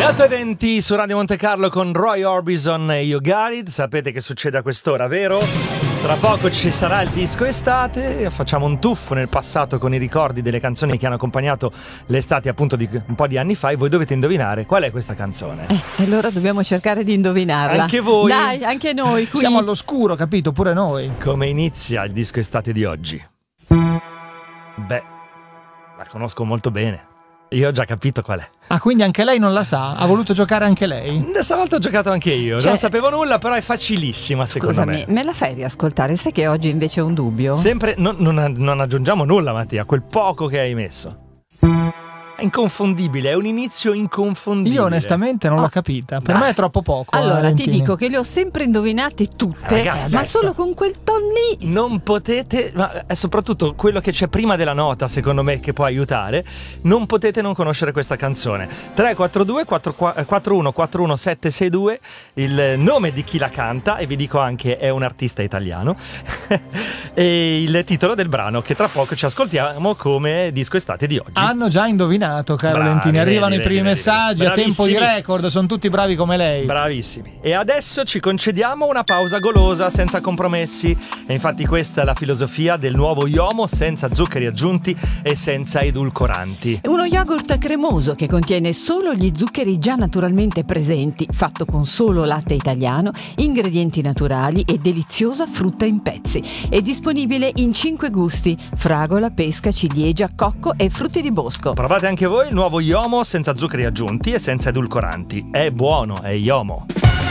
8:20 su Radio Monte Carlo con Roy Orbison e io Garid. Sapete che succede a quest'ora, vero? Tra poco ci sarà il disco estate, facciamo un tuffo nel passato con i ricordi delle canzoni che hanno accompagnato l'estate appunto di un po' di anni fa, e voi dovete indovinare qual è questa canzone. E allora dobbiamo cercare di indovinarla. Anche voi? Dai, anche noi qui. Siamo all'oscuro, capito? Pure noi. Come inizia il disco estate di oggi? Beh, la conosco molto bene. Io ho già capito qual è. Ah, quindi anche lei non la sa? Ha voluto giocare anche lei? Stavolta ho giocato anche io, non sapevo nulla, però è facilissima secondo me. Scusami, me la fai riascoltare? Sai che oggi invece ho un dubbio? Sempre, non aggiungiamo nulla, Mattia, quel poco che hai messo. È inconfondibile, è un inizio inconfondibile. Io onestamente non l'ho capita. Per me è troppo poco. Allora ti Valentini. dico che le ho sempre indovinate tutte, Ragazzi, ma solo con quel ton lì. Non potete, ma è soprattutto quello che c'è prima della nota, secondo me, che può aiutare. Non potete non conoscere questa canzone. 342 41 41 762, il nome di chi la canta, e vi dico anche è un artista italiano. E il titolo del brano che tra poco ci ascoltiamo come disco estate di oggi. Hanno già indovinato, caro Bravi, Valentini. Arrivano i primi vedi. messaggi a tempo di Bravissimi. record. Sono tutti bravi come lei. Bravissimi. E adesso ci concediamo una pausa golosa senza compromessi. E infatti questa è la filosofia del nuovo Yomo, senza zuccheri aggiunti e senza edulcoranti. Uno yogurt cremoso che contiene solo gli zuccheri già naturalmente presenti, fatto con solo latte italiano, ingredienti naturali e deliziosa frutta in pezzi. È disponibile in 5 gusti: fragola, pesca, ciliegia, cocco e frutti di bosco. Provate anche voi il nuovo Yomo senza zuccheri aggiunti e senza edulcoranti. È buono, è Yomo.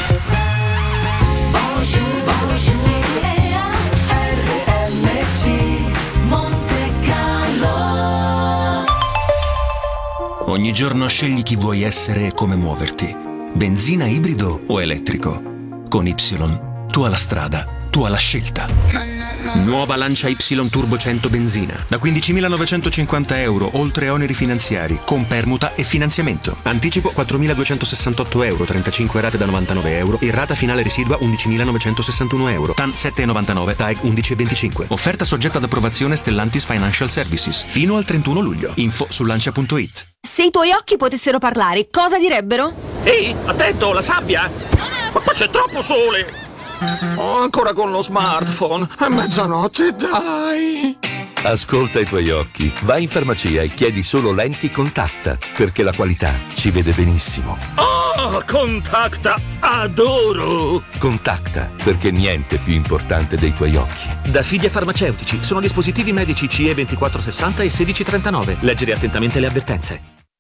Ogni giorno scegli chi vuoi essere e come muoverti. Benzina, ibrido o elettrico. Con Y, tu alla strada, tu alla scelta. Nuova Lancia Y Turbo 100 benzina. Da 15.950 euro, oltre oneri finanziari, con permuta e finanziamento. Anticipo 4.268 euro, 35 rate da 99 euro e rata finale residua 11.961 euro. TAN 7,99, TAEG 11,25. Offerta soggetta ad approvazione Stellantis Financial Services. Fino al 31 luglio. Info su lancia.it. Se i tuoi occhi potessero parlare, cosa direbbero? Ehi, attento, la sabbia! Ma qua c'è troppo sole! Oh, ancora con lo smartphone! È mezzanotte, dai! Ascolta i tuoi occhi, vai in farmacia e chiedi solo lenti Contacta, perché la qualità ci vede benissimo. Oh, Contacta, adoro! Contacta, perché niente è più importante dei tuoi occhi. Da Fidia Farmaceutici, sono dispositivi medici CE 2460 e 1639. Leggere attentamente le avvertenze.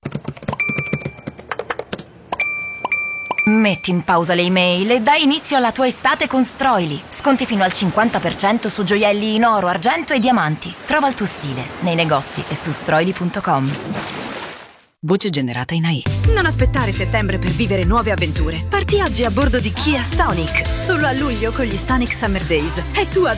Metti in pausa le email e dai inizio alla tua estate con Stroili. Sconti fino al 50% su gioielli in oro, argento e diamanti. Trova il tuo stile nei negozi e su stroili.com. Voce generata in AI. Non aspettare settembre per vivere nuove avventure. Parti oggi a bordo di Kia Stonic. Solo a luglio con gli Stonic Summer Days. È tua da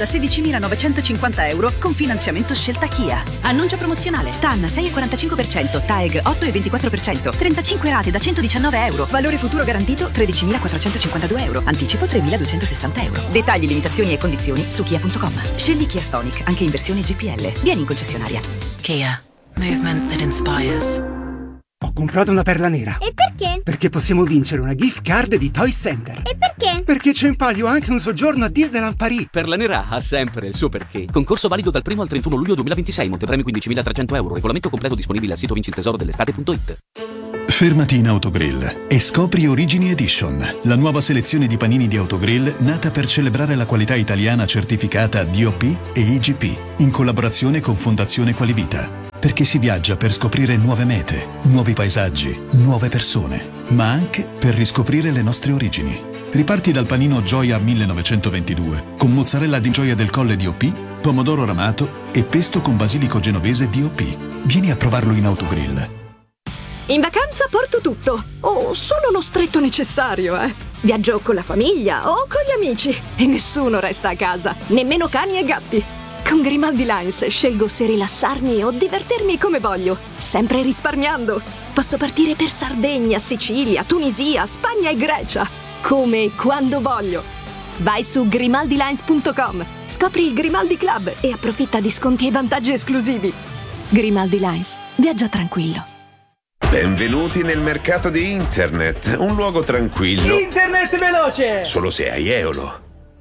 16.950 euro con finanziamento scelta Kia. Annuncio promozionale. TAN 6,45%, TAEG 8,24%, 35 rate da 119 euro. Valore futuro garantito 13.452 euro. Anticipo 3.260 euro. Dettagli, limitazioni e condizioni su Kia.com. Scegli Kia Stonic anche in versione GPL. Vieni in concessionaria. Kia. Movement that inspires. Ho comprato una perla nera. E perché? Perché possiamo vincere una gift card di Toy Center. E perché? Perché c'è in palio anche un soggiorno a Disneyland Paris. Perla nera ha sempre il suo perché. Concorso valido dal 1 al 31 luglio 2026. Montepremi 15.300 euro. Regolamento completo disponibile al sito vinciltesoro-dell'estate.it. Fermati in Autogrill e scopri Origini Edition, la nuova selezione di panini di Autogrill nata per celebrare la qualità italiana certificata DOP e IGP, in collaborazione con Fondazione Qualivita. Perché si viaggia per scoprire nuove mete, nuovi paesaggi, nuove persone, ma anche per riscoprire le nostre origini. Riparti dal panino Gioia 1922, con mozzarella di Gioia del Colle DOP, pomodoro ramato e pesto con basilico genovese DOP. Vieni a provarlo in Autogrill. In vacanza porto tutto, o solo lo stretto necessario, Viaggio con la famiglia o con gli amici e nessuno resta a casa, nemmeno cani e gatti. Con Grimaldi Lines scelgo se rilassarmi o divertirmi come voglio, sempre risparmiando. Posso partire per Sardegna, Sicilia, Tunisia, Spagna e Grecia, come e quando voglio. Vai su grimaldilines.com, scopri il Grimaldi Club e approfitta di sconti e vantaggi esclusivi. Grimaldi Lines, viaggia tranquillo. Benvenuti nel mercato di internet, un luogo tranquillo. Internet veloce! Solo se hai Eolo.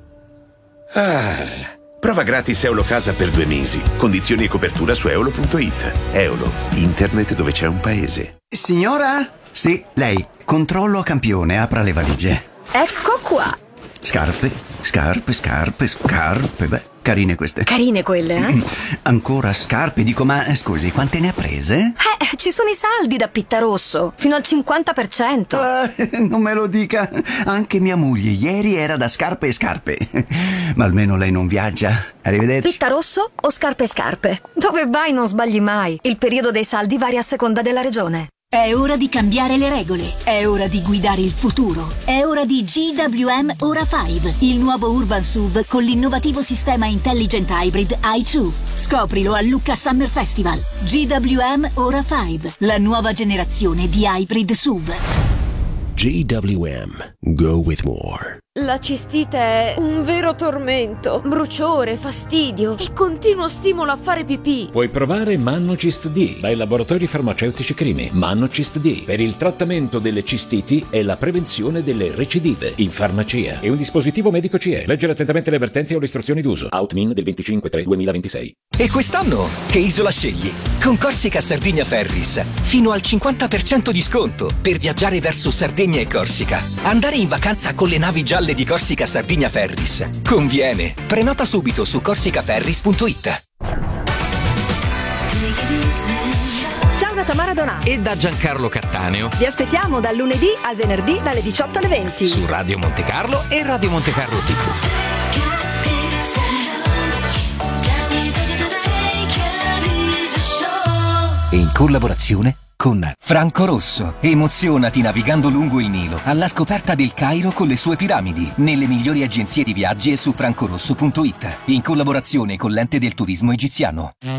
Prova gratis Eolo Casa per 2 mesi. Condizioni e copertura su eolo.it. Eolo, internet dove c'è un paese. Signora? Sì, lei. Controllo a campione, apra le valigie. Ecco qua. Scarpe. Beh, carine queste. Carine quelle, eh? Ancora scarpe, dico, ma scusi, quante ne ha prese? Ci sono i saldi da Pittarosso, fino al 50%. Non me lo dica. Anche mia moglie ieri era da scarpe. Ma almeno lei non viaggia. Arrivederci. Pittarosso o scarpe? Dove vai non sbagli mai. Il periodo dei saldi varia a seconda della regione. È ora di cambiare le regole, è ora di guidare il futuro, è ora di GWM Ora 5, il nuovo Urban SUV con l'innovativo sistema Intelligent Hybrid i2. Scoprilo a Lucca Summer Festival. GWM Ora 5, la nuova generazione di hybrid SUV. GWM, go with more. La cistite è un vero tormento, bruciore, fastidio e continuo stimolo a fare pipì. Puoi provare Mannocist D dai laboratori farmaceutici Crimi. Mannocist D per il trattamento delle cistiti e la prevenzione delle recidive in farmacia. È un dispositivo medico CE. Leggere attentamente le avvertenze o le istruzioni d'uso. Outmin del 25/3/2026. E quest'anno che isola scegli? Con Corsica Sardigna Ferris fino al 50% di sconto per viaggiare verso Sardegna e Corsica. Andare in vacanza con le navi gialle di Corsica Sardigna Ferris conviene. Prenota subito su corsicaferris.it. Ciao da Tamara Donato e da Giancarlo Cattaneo. Vi aspettiamo dal lunedì al venerdì dalle 18 alle 20 su Radio Monte Carlo e Radio Monte Carlo TV. In collaborazione con Franco Rosso. Emozionati navigando lungo il Nilo alla scoperta del Cairo con le sue piramidi, nelle migliori agenzie di viaggi e su francorosso.it, in collaborazione con l'Ente del Turismo Egiziano.